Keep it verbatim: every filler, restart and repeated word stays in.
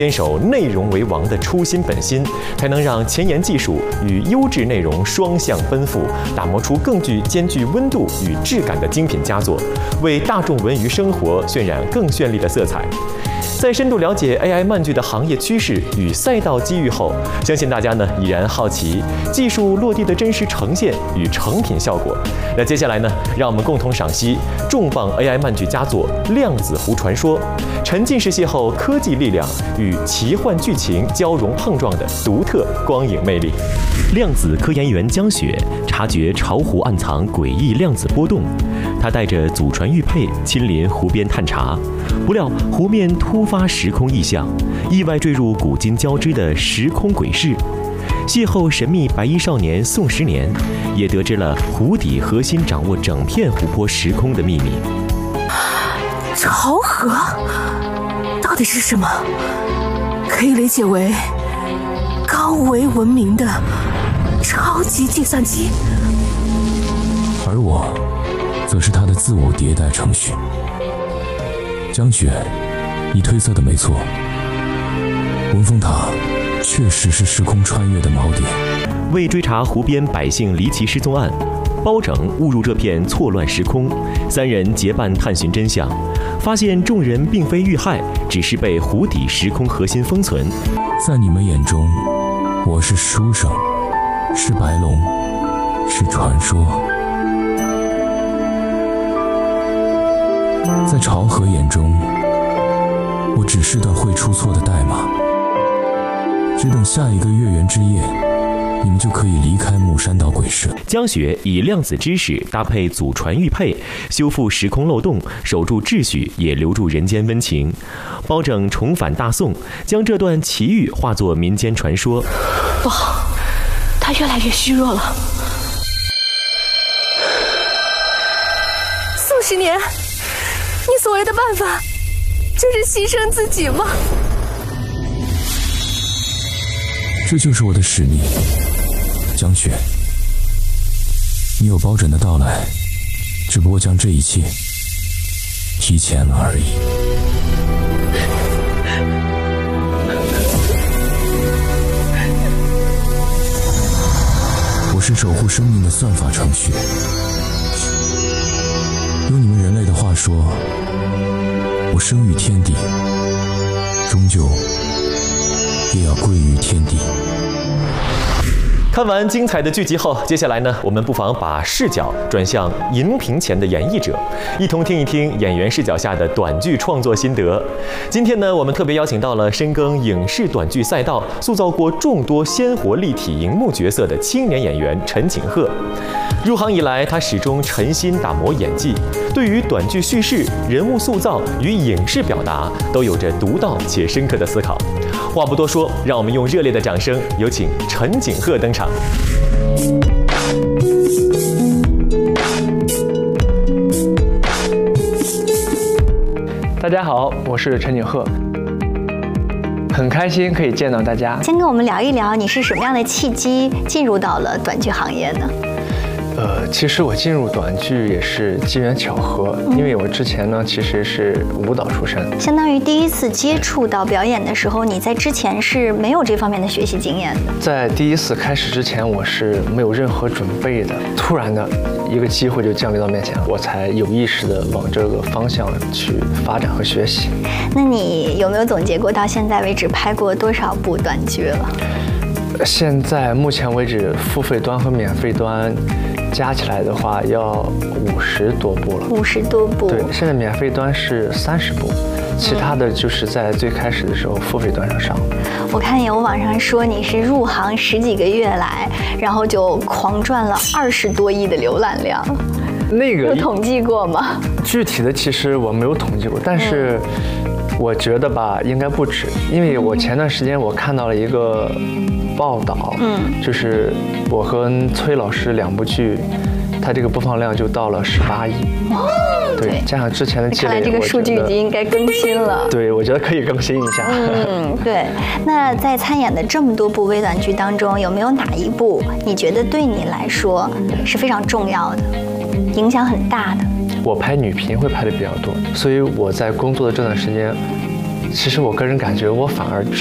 坚守内容为王的初心本心，才能让前沿技术与优质内容双向奔赴，打磨出更具兼具温度与质感的精品佳作，为大众文娱生活渲染更绚丽的色彩。在深度了解 A I 漫剧的行业趋势与赛道机遇后，相信大家呢已然好奇技术落地的真实呈现与成品效果。那接下来呢，让我们共同赏析重磅 A I 漫剧佳作《量子湖传说》，沉浸式邂逅科技力量与奇幻剧情交融碰撞的独特光影魅力。量子科研员江雪察觉巢湖暗藏诡异量子波动，他带着祖传玉佩亲临湖边探查，不料湖面突发时空异象，意外坠入古今交织的时空轨市。邂逅神秘白衣少年宋十年，也得知了湖底核心掌握整片湖泊时空的秘密。 巢河到底是什么？可以理解为高维文明的超级计算机， 而我则是它的自我迭代程序。江雪，你推测的没错，文峰塔确实是时空穿越的锚点。 为追查湖边百姓离奇失踪案，包拯误入这片错乱时空，三人结伴探寻真相，发现众人并非遇害，只是被湖底时空核心封存。 在你们眼中，我是书生，是白龙，是传说。在巢河眼中，我只是段会出错的代码，只等下一个月圆之夜，你们就可以离开木山岛鬼市。 江雪以量子知识搭配祖传玉佩，修复时空漏洞，守住秩序，也留住人间温情。包拯重返大宋，将这段奇遇化作民间传说。 不好，他越来越虚弱了。宋十年，你所谓的办法就是牺牲自己吗？ 这就是我的使命，江雪。你有包拯的到来，只不过将这一切提前了而已。我是守护生命的算法程序。用你们人类的话说，我生于天地，终究也要归于天地。 看完精彩的剧集后，接下来呢，我们不妨把视角转向荧屏前的演绎者，一同听一听演员视角下的短剧创作心得。今天呢，我们特别邀请到了深耕影视短剧赛道、塑造过众多鲜活立体荧幕角色的青年演员陈景鹤。入行以来，他始终沉心打磨演技，对于短剧叙事、人物塑造与影视表达都有着独到且深刻的思考。话不多说，让我们用热烈的掌声有请陈景鹤登场。 大家好，我是陈景鹤，很开心可以见到大家。 先跟我们聊一聊，你是什么样的契机进入到了短剧行业呢？ 呃，其实我进入短剧也是机缘巧合，嗯、因为我之前呢其实是舞蹈出身， 相当于第一次接触到表演的时候，你在之前是没有这方面的学习经验的。 在第一次开始之前，我是没有任何准备的，突然的一个机会就降临到面前，我才有意识的往这个方向去发展和学习。 那你有没有总结过到现在为止拍过多少部短剧了？ 现在目前为止，付费端和免费端加起来的话，要五十多部了。 五十多部。 对，现在免费端是三十部，其他的就是在最开始的时候付费端上上。 我看有网上说你是入行十几个月来，然后就狂赚了二十多亿的浏览量。 那个有统计过吗？ 具体的其实我没有统计过，但是我觉得吧，应该不止，因为我前段时间我看到了一个报道，嗯，就是我和崔老师两部剧，它这个播放量就到了十八亿。哇，对，加上之前的积累， 看来这个数据已经应该更新了。 对，我觉得可以更新一下。 嗯，对。那在参演的这么多部微短剧当中，有没有哪一部你觉得对你来说是非常重要的，影响很大的？ 我拍女频会拍的比较多，所以我在工作的这段时间， 其实我个人感觉，我反而